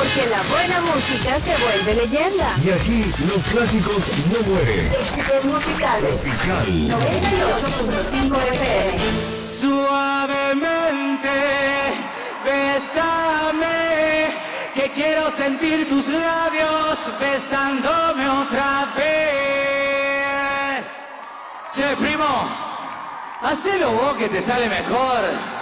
Porque la buena música se vuelve leyenda. Y aquí los clásicos no mueren. Éxitos musicales. Tropical 98.5 FM. Suavemente, bésame, que quiero sentir tus labios besándome otra vez. Che, primo, hacelo vos que te sale mejor.